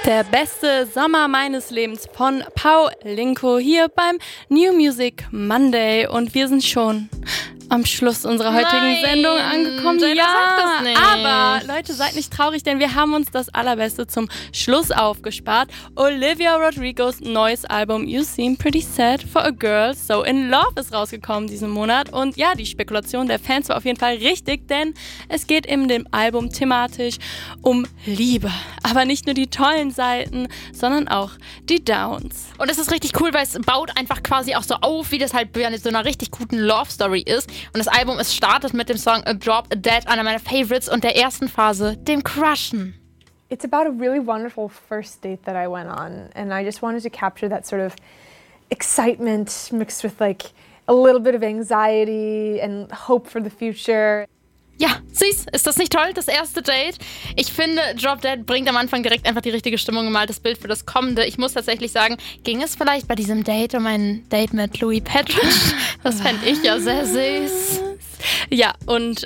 Der beste Sommer meines Lebens von Paulinko hier beim New Music Monday und wir sind schon am Schluss unserer heutigen Sendung angekommen. Jada, sag das nicht. Aber Leute, seid nicht traurig, denn wir haben uns das Allerbeste zum Schluss aufgespart. Olivia Rodrigos neues Album You Seem Pretty Sad for a Girl So in Love ist rausgekommen diesen Monat. Und ja, die Spekulation der Fans war auf jeden Fall richtig, denn es geht in dem Album thematisch um Liebe. Aber nicht nur die tollen Seiten, sondern auch die Downs. Und es ist richtig cool, weil es baut einfach quasi auch so auf, wie das halt bei so einer richtig guten Love-Story ist. Und das Album, es startet mit dem Song A Drop A Dead, einer meiner Favorites, und der ersten Phase, dem Crushen. It's about a really wonderful first date that I went on, and I just wanted to capture that sort of excitement mixed with like a little bit of anxiety and hope for the future. Ja, süß. Ist das nicht toll, das erste Date? Ich finde, Drop Dead bringt am Anfang direkt einfach die richtige Stimmung, gemaltes Bild für das Kommende. Ich muss tatsächlich sagen, ging es vielleicht bei diesem Date um ein Date mit Louis Petrisch? Das fände ich ja sehr süß. Ja, und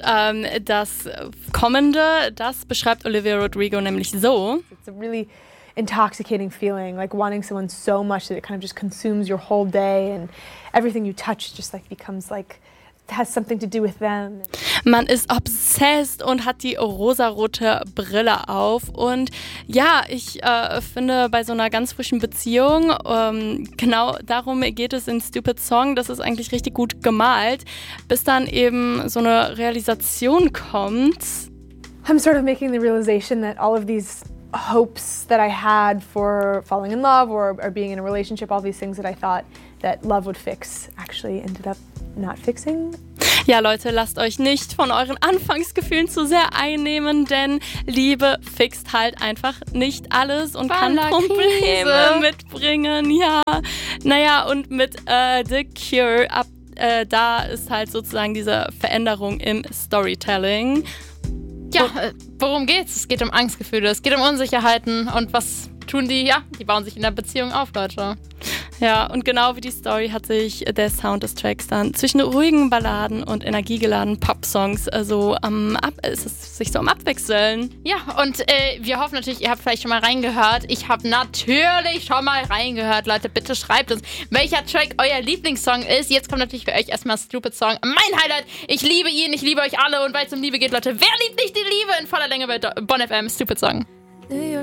das Kommende, das beschreibt Olivia Rodrigo nämlich so. It's a really intoxicating feeling, like wanting someone so much that it kind of just consumes your whole day and everything you touch just like becomes like has something to do with them. Man ist obsessed und hat die rosarote Brille auf. Und ja, ich finde, bei so einer ganz frischen Beziehung, genau darum geht es in Stupid Song, das ist eigentlich richtig gut gemalt, bis dann eben so eine Realisation kommt. I'm sort of making the realization that all of these hopes that I had for falling in love or being in a relationship, all these things that I thought that love would fix, actually ended up not fixing. Ja, Leute, lasst euch nicht von euren Anfangsgefühlen zu sehr einnehmen, denn Liebe fixt halt einfach nicht alles und kann Probleme mitbringen. Ja, naja, und mit The Cure, da ist halt sozusagen diese Veränderung im Storytelling. Ja, worum geht's? Es geht um Angstgefühle, es geht um Unsicherheiten und was tun die? Ja, die bauen sich in der Beziehung auf, Leute. Ja, und genau wie die Story hat sich der Sound des Tracks dann zwischen ruhigen Balladen und energiegeladenen Pop-Songs ist es sich so am Abwechseln. Ja, und wir hoffen natürlich, ihr habt vielleicht schon mal reingehört. Ich habe natürlich schon mal reingehört. Leute, bitte schreibt uns, welcher Track euer Lieblingssong ist. Jetzt kommt natürlich für euch erstmal Stupid Song. Mein Highlight, ich liebe ihn, ich liebe euch alle. Und weil es um Liebe geht, Leute, wer liebt nicht die Liebe? In voller Länge bei Bonn FM, Stupid Song.